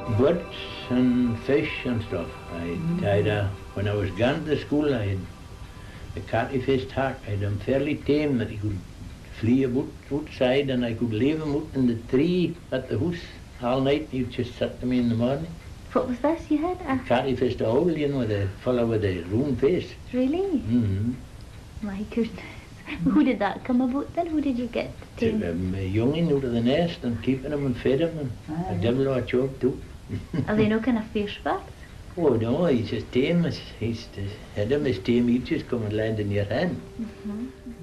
birds and fish and stuff. When I was going to school, I had a catfish tack. I had him fairly tame that he could flee about outside, and I could leave him out in the tree at the house all night. He'd just sit to me in the morning. What was this you had? Catfish, the owl, the fellow with the round face. Really? Mm-hmm. My goodness. Who did that come about then? Who did you get to Took a youngin out of the nest and keeping him and fed him, and a devil of a job too. Are they no kind of fierce bats? Oh no, he's just tame. He's the head of his tame. He'd just come and land in your hand. Mm-hmm.